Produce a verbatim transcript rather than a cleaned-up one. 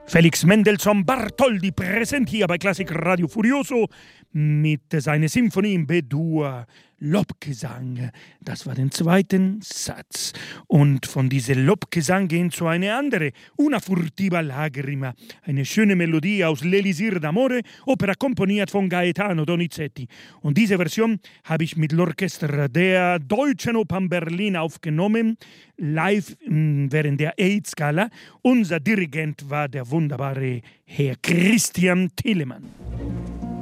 Felix Mendelssohn Bartholdy präsent hier bei Klassik Radio Furioso mit seiner Symphonie in B-Dur, Lobgesang. Das war der zweite Satz. Und von diesem Lobgesang gehen zu einer anderen, Una furtiva lagrima, eine schöne Melodie aus L'Elisir d'Amore, Opera komponiert von Gaetano Donizetti. Und diese Version habe ich mit l'Orchester der Deutschen Opern Berlin aufgenommen, live während der AIDS-Gala. Unser Dirigent war der wunderbare Herr Christian Thielemann.